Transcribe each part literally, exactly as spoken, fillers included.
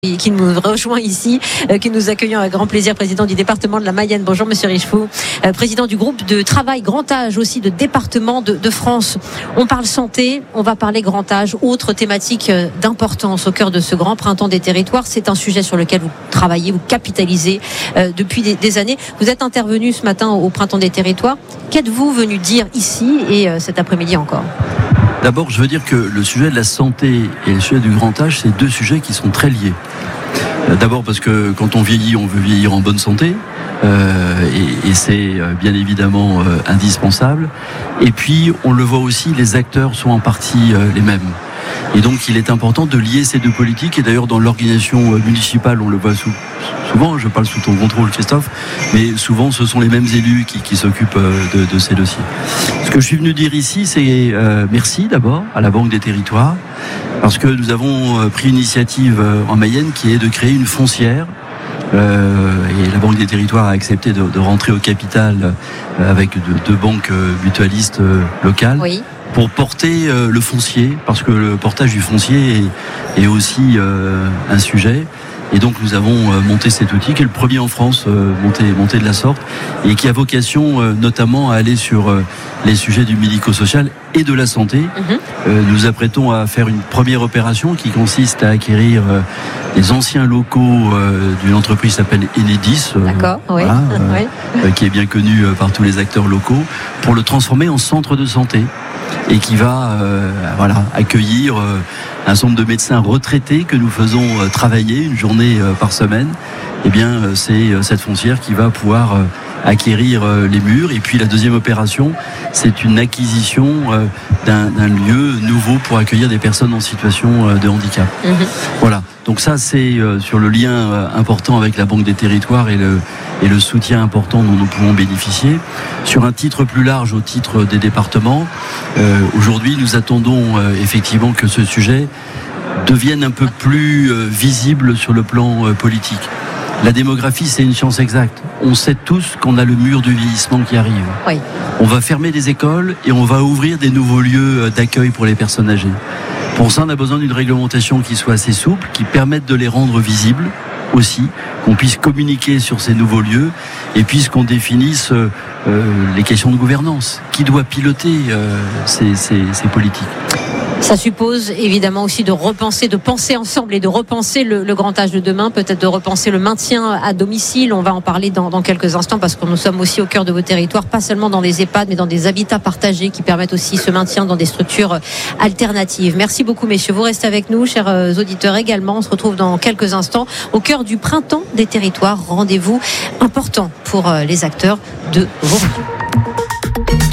qui nous rejoint ici, euh, que nous accueillons avec grand plaisir, président du département de la Mayenne. Bonjour Monsieur Richefou, euh, président du groupe de travail grand âge aussi de département de, de France. On parle santé, on va parler grand âge, autre thématique euh, d'importance au cœur de ce grand printemps des territoires. C'est un sujet sur lequel vous travaillez, vous capitalisez euh, depuis des, des années. Vous êtes intervenu ce matin au printemps des territoires. Qu'êtes-vous venu dire ici et euh, cet après-midi encore ? D'abord, je veux dire que le sujet de la santé et le sujet du grand âge, c'est deux sujets qui sont très liés. D'abord parce que quand on vieillit, on veut vieillir en bonne santé, euh, et, et c'est bien évidemment euh, indispensable. Et puis, on le voit aussi, les acteurs sont en partie euh, les mêmes. Et donc, il est important de lier ces deux politiques. Et d'ailleurs, dans l'organisation municipale, on le voit sous, souvent, je parle sous ton contrôle, Christophe, mais souvent, ce sont les mêmes élus qui, qui s'occupent de, de ces dossiers. Ce que je suis venu dire ici, c'est euh, merci d'abord à la Banque des Territoires, parce que nous avons pris une initiative en Mayenne qui est de créer une foncière. Euh, et la Banque des Territoires a accepté de, de rentrer au capital avec deux, deux banques mutualistes locales. Oui. Pour porter euh, le foncier, parce que le portage du foncier est, est aussi euh, un sujet. Et donc nous avons euh, monté cet outil qui est le premier en France euh, monté, monté de la sorte et qui a vocation euh, notamment à aller sur euh, les sujets du médico-social et de la santé. Mm-hmm. Euh, nous apprêtons à faire une première opération qui consiste à acquérir euh, les anciens locaux euh, d'une entreprise qui s'appelle Enedis, euh, D'accord, oui. Voilà, euh, oui. euh, qui est bien connue euh, par tous les acteurs locaux, pour le transformer en centre de santé. Et qui va euh, voilà, accueillir euh, un centre de médecins retraités que nous faisons euh, travailler une journée euh, par semaine. Eh bien, euh, c'est euh, cette foncière qui va pouvoir euh, acquérir euh, les murs. Et puis la deuxième opération, c'est une acquisition euh, d'un, d'un lieu nouveau pour accueillir des personnes en situation euh, de handicap. Mmh. Voilà. Donc ça, c'est euh, sur le lien euh, important avec la Banque des Territoires et le, et le soutien important dont nous pouvons bénéficier. Sur un titre plus large, au titre des départements, euh, aujourd'hui, nous attendons euh, effectivement que ce sujet devienne un peu plus euh, visible sur le plan euh, politique. La démographie, c'est une science exacte. On sait tous qu'on a le mur du vieillissement qui arrive. Oui. On va fermer des écoles et on va ouvrir des nouveaux lieux d'accueil pour les personnes âgées. Pour ça, on a besoin d'une réglementation qui soit assez souple, qui permette de les rendre visibles aussi, qu'on puisse communiquer sur ces nouveaux lieux et puis qu'on définisse euh, les questions de gouvernance. Qui doit piloter euh, ces, ces, ces politiques ? Ça suppose évidemment aussi de repenser, de penser ensemble et de repenser le, le grand âge de demain, peut-être de repenser le maintien à domicile. On va en parler dans, dans quelques instants parce que nous sommes aussi au cœur de vos territoires, pas seulement dans des EHPAD, mais dans des habitats partagés qui permettent aussi ce maintien dans des structures alternatives. Merci beaucoup messieurs, vous restez avec nous, chers auditeurs également. On se retrouve dans quelques instants au cœur du printemps des territoires. Rendez-vous important pour les acteurs de vos radios.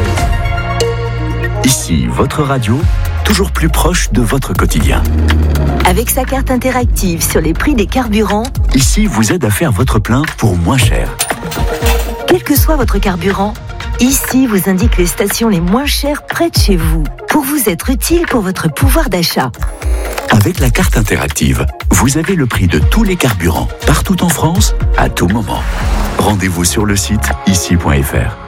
Ici, votre radio, toujours plus proche de votre quotidien. Avec sa carte interactive sur les prix des carburants, Ici vous aide à faire votre plein pour moins cher. Quel que soit votre carburant, Ici vous indique les stations les moins chères près de chez vous, pour vous être utile pour votre pouvoir d'achat. Avec la carte interactive, vous avez le prix de tous les carburants, partout en France, à tout moment. Rendez-vous sur le site ici point f r.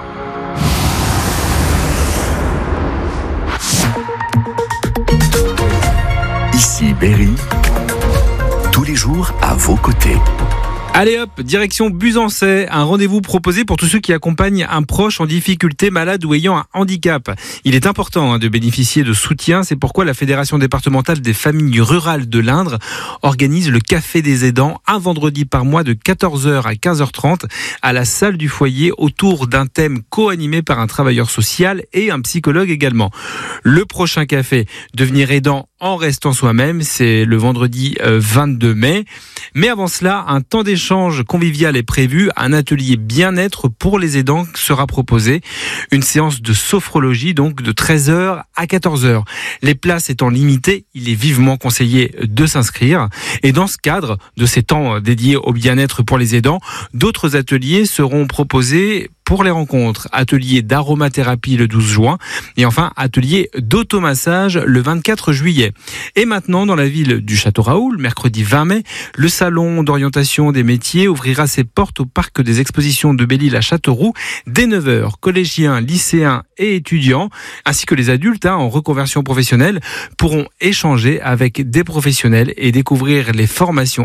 Ici Berry, tous les jours à vos côtés. Allez hop, direction Buzancais, un rendez-vous proposé pour tous ceux qui accompagnent un proche en difficulté, malade ou ayant un handicap. Il est important hein, de bénéficier de soutien, c'est pourquoi la Fédération départementale des familles rurales de l'Indre organise le Café des aidants un vendredi par mois de quatorze heures à quinze heures trente à la salle du foyer autour d'un thème co-animé par un travailleur social et un psychologue également. Le prochain café, devenir aidant en restant soi-même, c'est le vendredi vingt-deux mai. Mais avant cela, un temps d'échange convivial est prévu. Un atelier bien-être pour les aidants sera proposé. Une séance de sophrologie, donc de treize heures à quatorze heures. Les places étant limitées, il est vivement conseillé de s'inscrire. Et dans ce cadre de ces temps dédiés au bien-être pour les aidants, d'autres ateliers seront proposés pour les rencontres. Atelier d'aromathérapie le douze juin et enfin atelier d'automassage le vingt-quatre juillet. Et maintenant, dans la ville du Château-Raoul, mercredi vingt mai, le salon d'orientation des métiers ouvrira ses portes au parc des expositions de Belle-Île à Châteauroux dès neuf heures. Collégiens, lycéens et étudiants, ainsi que les adultes hein, en reconversion professionnelle, pourront échanger avec des professionnels et découvrir les formations